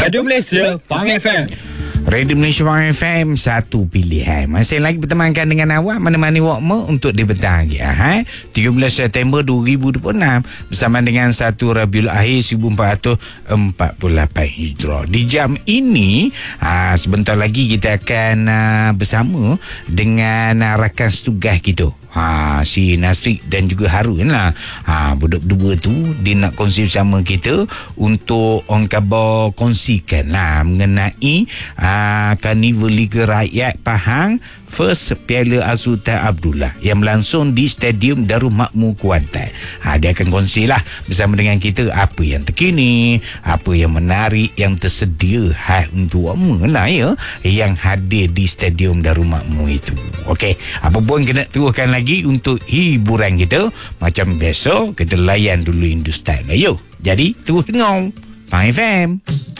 Radio Malaysia Pang FM. Radio Malaysia Pang FM, satu pilihan. Masih lagi bertemankan dengan awak mana-mana wakmu untuk di petang 13 September 2026 bersama dengan 1 Rabiul Akhir 1448 Hijrah. Di jam ini sebentar lagi kita akan bersama dengan rakan setugas kita, si Nasri dan juga Harun lah. Berdua tu dia nak kongsi bersama kita untuk orang khabar kongsikan lah mengenai Karnival Liga Rakyat Pahang First Piala Sultan Abdullah yang berlangsung di Stadium Darul Makmur Kuantan. Dia akan kongsilah bersama dengan kita apa yang terkini, apa yang menarik yang tersedia untuk kamu lah ya, yang hadir di Stadium Darul Makmur itu. Okey, apa pun kena teruskan lagi untuk hiburan kita. Macam biasa kita layan dulu Hindustan. Ayo, jadi terus dengar Pang FM.